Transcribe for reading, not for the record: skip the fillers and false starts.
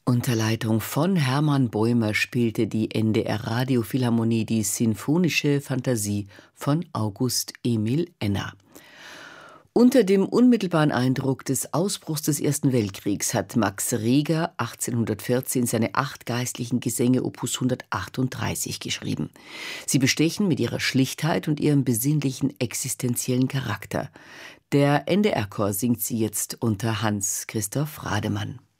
Unter Leitung von Hermann Bäumer spielte die NDR Radiophilharmonie die Sinfonische Fantasie von August Emil Enna. Unter dem unmittelbaren Eindruck des Ausbruchs des Ersten Weltkriegs hat Max Reger 1814 seine 8 geistlichen Gesänge Opus 138 geschrieben. Sie bestechen mit ihrer Schlichtheit und ihrem besinnlichen existenziellen Charakter. Der NDR-Chor singt sie jetzt unter Hans-Christoph Rademann.